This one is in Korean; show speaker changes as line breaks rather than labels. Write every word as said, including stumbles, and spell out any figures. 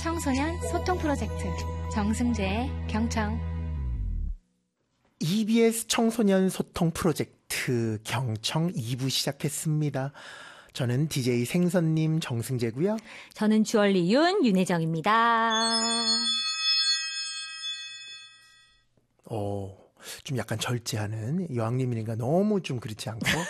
청소년 소통 프로젝트 정승재의 경청.
이비에스 청소년 소통 프로젝트 경청 이 부 시작했습니다. 저는 디제이 생선님 정승재고요.
저는 주얼리 윤 윤혜정입니다.
어, 좀 약간 절제하는 여왕님이니까 너무 좀 그렇지 않고